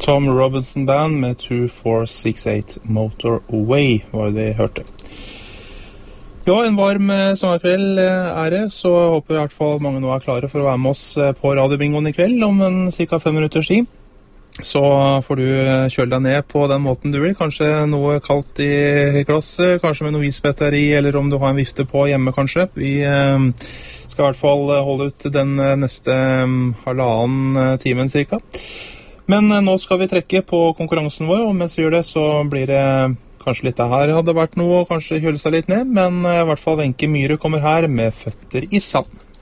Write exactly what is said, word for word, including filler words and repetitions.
Tom Robinson Band med two four six eight Motorway var det de hørte. Ja, en varm sommerkveld er det, så håper jeg i hvert fall mange nå er klare for å være med oss på radiobingoen i kveld om en cirka fem minutters tid. Så får du kjøle deg ned på den måten du vil, kanskje noe kaldt i glasset, kanskje med noe isbetteri, eller om du har en vifte på hjemme kanskje. Vi skal i hvert fall holde ut den neste halvannen timen cirka. Men nå skal vi trekke på konkurransen vår, og mens vi gjør det så blir det kanskje litt her hadde vært noe, og kanskje kjøle seg litt ned, men i hvert fall Wenche Myhre kommer her med Føtter i sand.